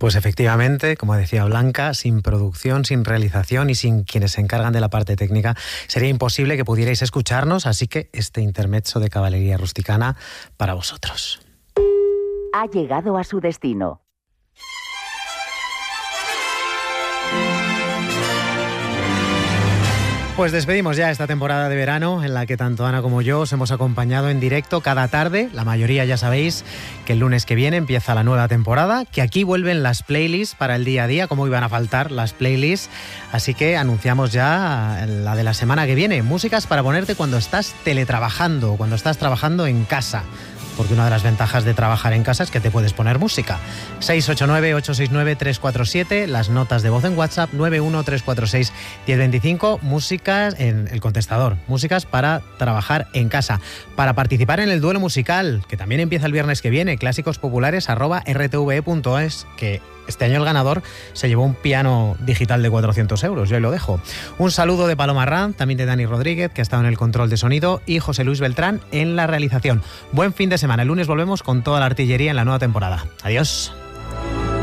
Pues efectivamente, como decía Blanca, sin producción, sin realización y sin quienes se encargan de la parte técnica, sería imposible que pudierais escucharnos, así que este intermezzo de Caballería Rusticana para vosotros. Ha llegado a su destino. Pues despedimos ya esta temporada de verano en la que tanto Ana como yo os hemos acompañado en directo cada tarde. La mayoría ya sabéis que el lunes que viene empieza la nueva temporada, que aquí vuelven las playlists para el día a día, como iban a faltar las playlists. Así que anunciamos ya la de la semana que viene, músicas para ponerte cuando estás teletrabajando, cuando estás trabajando en casa. Porque una de las ventajas de trabajar en casa es que te puedes poner música. 689-869-347, las notas de voz en WhatsApp, 913461025, músicas en el contestador, músicas para trabajar en casa. Para participar en el duelo musical, que también empieza el viernes que viene, clásicospopulares@rtve.es, que este año el ganador se llevó un piano digital de 400 euros, yo ahí lo dejo. Un saludo de Paloma Ranz, también de Dani Rodríguez, que ha estado en el control de sonido, y José Luis Beltrán en la realización. Buen fin de semana, el lunes volvemos con toda la artillería en la nueva temporada. Adiós.